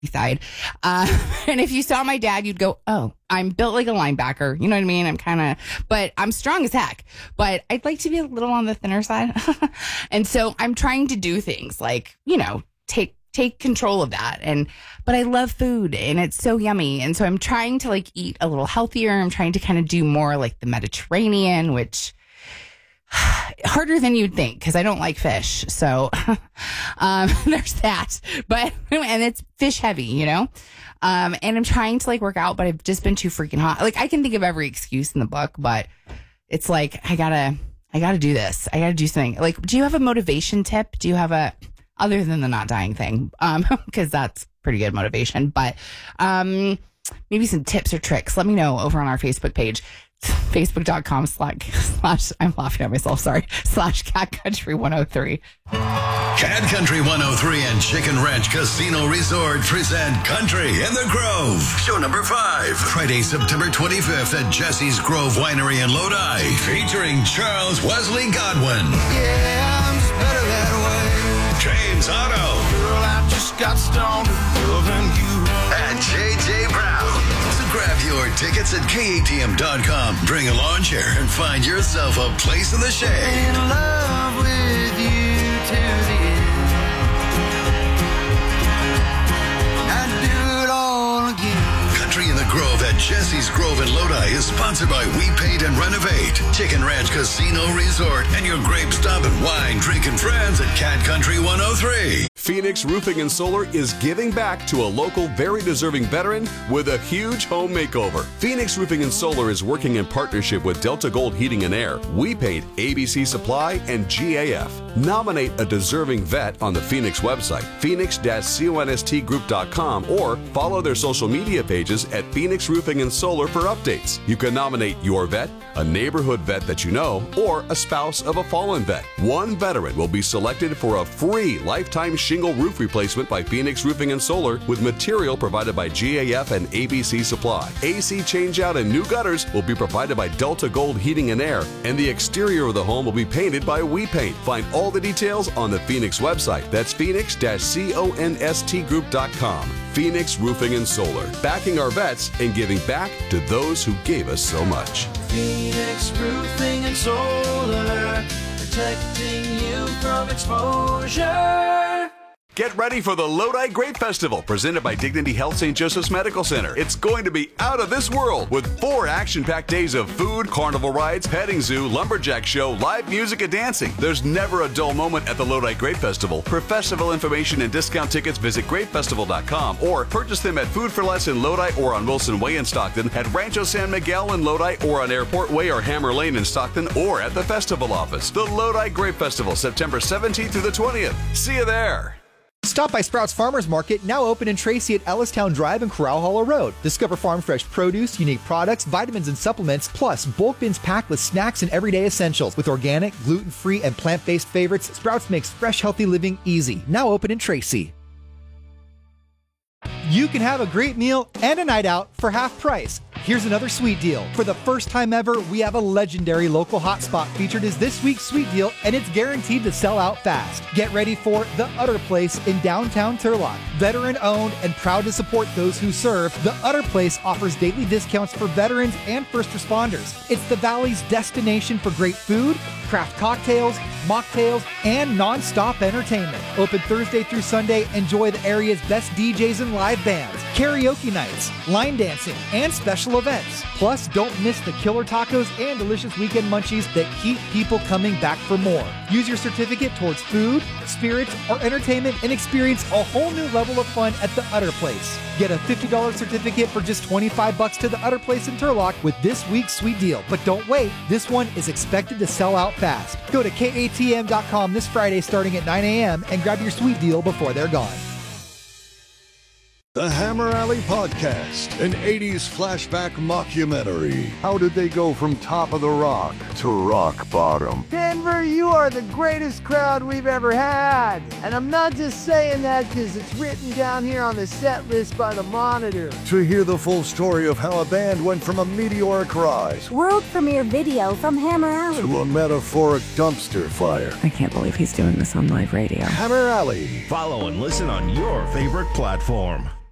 side. And if you saw my dad, you'd go, oh, I'm built like a linebacker. You know what I mean? But I'm strong as heck. But I'd like to be a little on the thinner side. And so I'm trying to do things like, take control of that. But I love food and it's so yummy. And so I'm trying to like eat a little healthier. I'm trying to kind of do more like the Mediterranean, which harder than you'd think because I don't like fish. So there's that. And it's fish heavy, and I'm trying to like work out, but I've just been too freaking hot. Like I can think of every excuse in the book, but it's like I gotta do this. I gotta do something. Like, do you have a motivation tip? Do you have other than the not dying thing? Because that's pretty good motivation, but maybe some tips or tricks. Let me know over on our Facebook page. Facebook.com/ I'm laughing at myself, sorry, /Cat Country 103. Cat Country 103 and Chicken Ranch Casino Resort present Country in the Grove. Show number 5. Friday, September 25th at Jesse's Grove Winery in Lodi. Featuring Charles Wesley Godwin. Yeah, I'm just better that way. James Otto. Girl, I just got stoned loving you. And JJ Brown. So grab your tickets at KATM.com. Bring a lawn chair and find yourself a place in the shade. In love with you to the end. I'd do it all again. Country in the Grove at Jesse's Grove in Lodi is sponsored by We Paint and Renovate, Chicken Ranch Casino Resort, and your grape stop and wine drinking friends at Cat Country 103. Phoenix Roofing and Solar is giving back to a local, very deserving veteran with a huge home makeover. Phoenix Roofing and Solar is working in partnership with Delta Gold Heating and Air, We Paint, ABC Supply, and GAF. Nominate a deserving vet on the Phoenix website, phoenix-constgroup.com, or follow their social media pages at Phoenix Roofing and Solar for updates. You can nominate your vet, a neighborhood vet that you know, or a spouse of a fallen vet. One veteran will be selected for a free lifetime shingle roof replacement by Phoenix Roofing and Solar with material provided by GAF and ABC Supply. AC changeout and new gutters will be provided by Delta Gold Heating and Air, and the exterior of the home will be painted by We Paint. Find all the details on the Phoenix website. That's phoenix-constgroup.com. Phoenix Roofing and Solar, backing our vets and giving back to those who gave us so much. Phoenix Roofing and Solar, protecting you from exposure. Get ready for the Lodi Grape Festival, presented by Dignity Health St. Joseph's Medical Center. It's going to be out of this world with 4 action-packed days of food, carnival rides, petting zoo, lumberjack show, live music, and dancing. There's never a dull moment at the Lodi Grape Festival. For festival information and discount tickets, visit grapefestival.com or purchase them at Food for Less in Lodi or on Wilson Way in Stockton, at Rancho San Miguel in Lodi or on Airport Way or Hammer Lane in Stockton, or at the festival office. The Lodi Grape Festival, September 17th through the 20th. See you there. Stop by Sprouts Farmers Market, now open in Tracy at Ellistown Drive and Corral Hollow Road. Discover farm fresh produce, unique products, vitamins and supplements, plus bulk bins packed with snacks and everyday essentials. With organic, gluten-free, and plant-based favorites, Sprouts makes fresh, healthy living easy. Now open in Tracy. You can have a great meal and a night out for half price. Here's another sweet deal. For the first time ever, we have a legendary local hotspot featured as this week's sweet deal, and it's guaranteed to sell out fast. Get ready for The Utter Place in downtown Turlock. Veteran-owned and proud to support those who serve, The Utter Place offers daily discounts for veterans and first responders. It's the Valley's destination for great food, craft cocktails, mocktails, and non-stop entertainment. Open Thursday through Sunday. Enjoy the area's best DJs and live bands, karaoke nights, line dancing, and special events. Plus, don't miss the killer tacos and delicious weekend munchies that keep people coming back for more. Use your certificate towards food, spirits, or entertainment and experience a whole new level of fun at The Utter Place. Get a $50 certificate for just $25 to The Utter Place in Turlock with this week's sweet deal. But don't wait, this one is expected to sell out fast. Go to KATM.com this Friday starting at 9 a.m. and grab your sweet deal before they're gone. The Hammer Alley Podcast, an 80s flashback mockumentary. How did they go from top of the rock to rock bottom? Denver, you are the greatest crowd we've ever had. And I'm not just saying that because it's written down here on the set list by the Monitor. To hear the full story of how a band went from a meteoric rise, world premiere video from Hammer Alley, to a metaphoric dumpster fire. I can't believe he's doing this on live radio. Hammer Alley. Follow and listen on your favorite platform.